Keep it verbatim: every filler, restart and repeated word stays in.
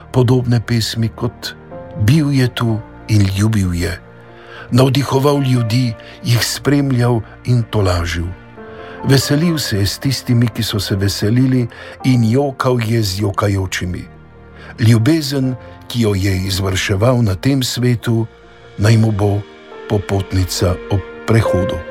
podobne pesmi kot Bil je tu in ljubil je. Navdihoval ljudi, jih spremljal in tolažil. Veselil se je s tistimi, ki so se veselili, in jokal je z jokajočimi. Ljubezen, ki jo je izvrševal na tem svetu, naj mu bo popotnica ob prehodu.